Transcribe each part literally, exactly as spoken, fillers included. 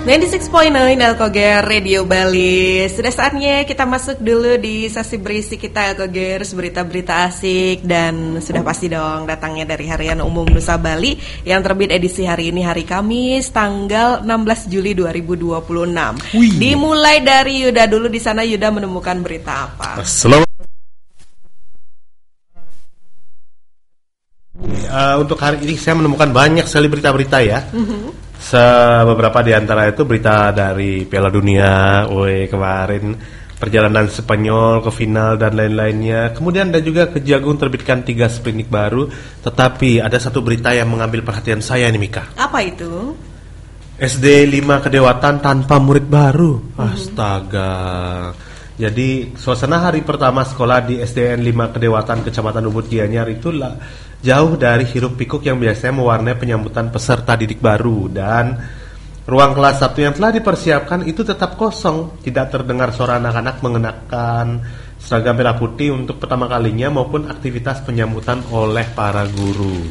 sembilan puluh enam koma sembilan Alkoger Radio Bali. Sudah saatnya kita masuk dulu di sesi berisi kita Alkogers, berita-berita asik. Dan sudah pasti dong datangnya dari Harian Umum Nusa Bali yang terbit edisi hari ini, hari Kamis tanggal enam belas Juli dua ribu dua puluh enam. Wih. Dimulai dari Yuda dulu. Di sana Yuda menemukan berita apa? Selamat. Uh, untuk hari ini saya menemukan banyak sekali berita-berita ya. Mm-hmm. Beberapa di antara itu berita dari Piala Dunia, woi kemarin perjalanan Spanyol ke final dan lain-lainnya. Kemudian ada juga Kejagung terbitkan tiga sprindik baru. Tetapi ada satu berita yang mengambil perhatian saya nih Mika. Apa itu? S D lima Kedewatan tanpa murid baru. Mm-hmm. Astaga. Jadi suasana hari pertama sekolah di S D N lima Kedewatan Kecamatan Ubud Gianyar itu lah, jauh dari hiruk pikuk yang biasanya mewarnai penyambutan peserta didik baru. Dan ruang kelas satu yang telah dipersiapkan itu tetap kosong. Tidak terdengar suara anak-anak mengenakan seragam merah putih untuk pertama kalinya maupun aktivitas penyambutan oleh para guru.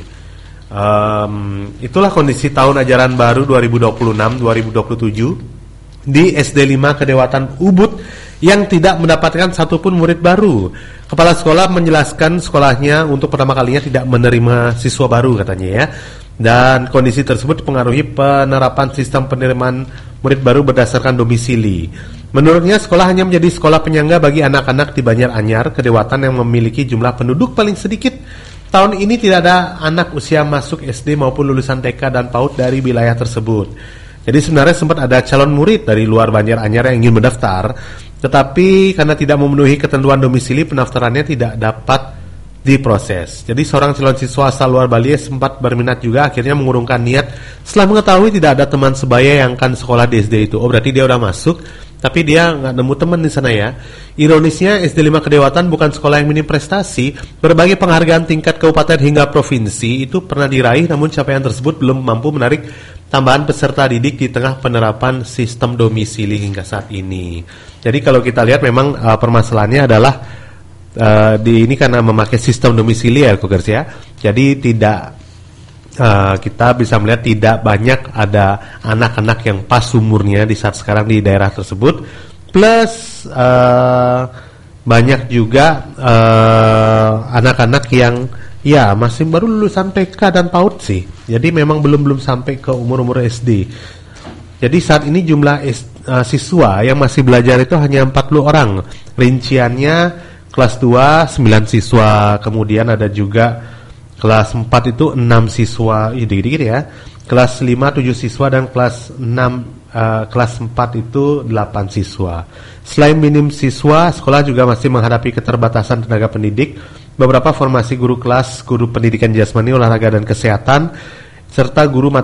um, Itulah kondisi tahun ajaran baru dua ribu dua puluh enam dua ribu dua puluh tujuh di S D lima Kedewatan Ubud yang tidak mendapatkan satupun murid baru. Kepala sekolah menjelaskan sekolahnya untuk pertama kalinya tidak menerima siswa baru katanya ya. Dan kondisi tersebut dipengaruhi penerapan sistem penerimaan murid baru berdasarkan domisili. Menurutnya sekolah hanya menjadi sekolah penyangga bagi anak-anak di Banjaranyar Kedewatan yang memiliki jumlah penduduk paling sedikit. Tahun ini tidak ada anak usia masuk S D maupun lulusan T K dan PAUD dari wilayah tersebut. Jadi sebenarnya sempat ada calon murid dari luar Banjaranyar yang ingin mendaftar, tetapi karena tidak memenuhi ketentuan domisili, pendaftarannya tidak dapat diproses. Jadi seorang calon siswa asal luar Bali sempat berminat juga, akhirnya mengurungkan niat setelah mengetahui tidak ada teman sebaya yang akan sekolah di S D itu. Oh berarti dia udah masuk, tapi dia nggak nemu teman di sana ya. Ironisnya S D lima Kedewatan bukan sekolah yang minim prestasi. Berbagai penghargaan tingkat kabupaten hingga provinsi itu pernah diraih, namun capaian tersebut belum mampu menarik tambahan peserta didik di tengah penerapan sistem domisili hingga saat ini. Jadi kalau kita lihat memang uh, permasalahannya adalah uh, di ini karena memakai sistem domisili ya, Kogers ya. Jadi tidak uh, kita bisa melihat tidak banyak ada anak-anak yang pas umurnya di saat sekarang di daerah tersebut. Plus uh, banyak juga uh, anak-anak yang ya masih baru lulusan T K dan PAUD sih. Jadi memang belum-belum sampai ke umur-umur S D. Jadi saat ini jumlah S, uh, siswa yang masih belajar itu hanya empat puluh orang. Rinciannya kelas dua sembilan siswa, kemudian ada juga kelas empat itu enam siswa, ya dikit-dikit ya. Kelas lima tujuh siswa dan kelas enam uh, kelas empat itu delapan siswa. Selain minim siswa, sekolah juga masih menghadapi keterbatasan tenaga pendidik. Beberapa formasi guru kelas, guru pendidikan jasmani, olahraga dan kesehatan, serta guru